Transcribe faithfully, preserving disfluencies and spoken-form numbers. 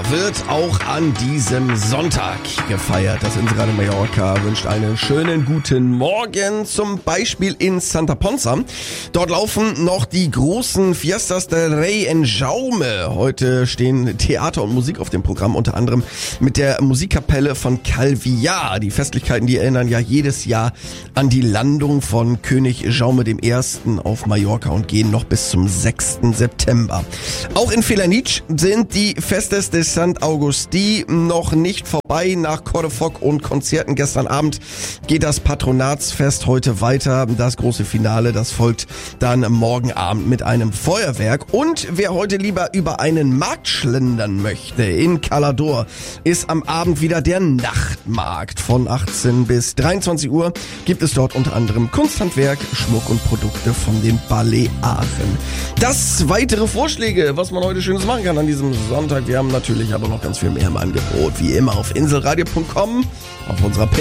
wird auch an diesem Sonntag gefeiert. Das Inselradio Mallorca wünscht einen schönen guten Morgen, zum Beispiel in Santa Ponza. Dort laufen noch die großen Fiestas del Rey en Jaume. Heute stehen Theater und Musik auf dem Programm, unter anderem mit der Musikkapelle von Calvià. Die Festlichkeiten, die erinnern ja jedes Jahr an die Landung von König Jaume der Erste auf Mallorca und gehen noch bis zum sechsten September. Auch in Felanitx sind die Festes de Sant Agustí noch nicht vorbei. Nach Correfoc und Konzerten gestern Abend geht das Patronatsfest heute weiter. Das große Finale, das folgt dann morgen Abend mit einem Feuerwerk. Und wer heute lieber über einen Markt schlendern möchte, in Calador ist am Abend wieder der Nachtmarkt. Von achtzehn bis dreiundzwanzig Uhr gibt es dort unter anderem Kunsthandwerk, Schmuck und Produkte von den Balearen. Das weitere Vorschläge, was man heute Schönes machen kann an diesem Sonntag. Wir haben natürlich aber noch ganz viel mehr im Angebot, wie immer auf inselradio punkt com, auf unserer